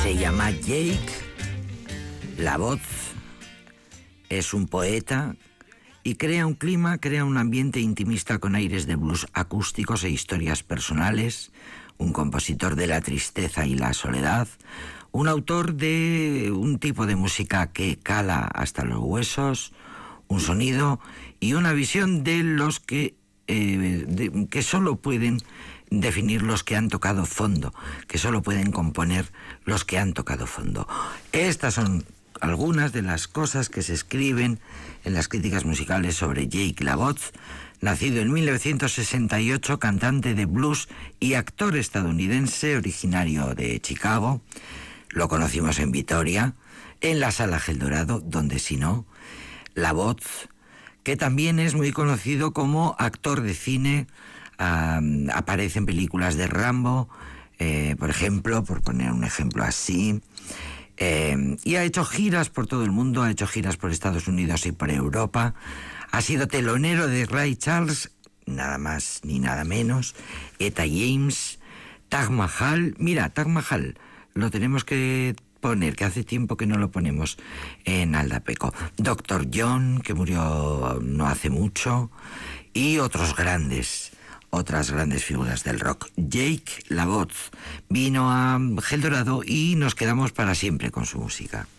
Se llama Jake LaVoz, es un poeta y crea un clima, crea un ambiente intimista con aires de blues acústicos e historias personales, un compositor de la tristeza y la soledad, un autor de un tipo de música que cala hasta los huesos, un sonido y una visión de los que solo pueden definir los que han tocado fondo, que solo pueden componer los que han tocado fondo. Estas son algunas de las cosas que se escriben en las críticas musicales sobre Jake LaVoz, nacido en 1968, cantante de blues y actor estadounidense originario de Chicago. Lo conocimos en Vitoria, en la Sala Gel Dorado, donde si no, LaVoz, que también es muy conocido como actor de cine, aparece en películas de Rambo, por ejemplo, por poner un ejemplo así, y ha hecho giras por todo el mundo, ha hecho giras por Estados Unidos y por Europa, ha sido telonero de Ray Charles, nada más ni nada menos, Etta James, Taj Mahal. Mira, Taj Mahal lo tenemos que poner, que hace tiempo que no lo ponemos en Aldapeco. Dr. John, que murió no hace mucho, y otras grandes figuras del rock. Jake LaVoz vino a Gel Dorado y nos quedamos para siempre con su música.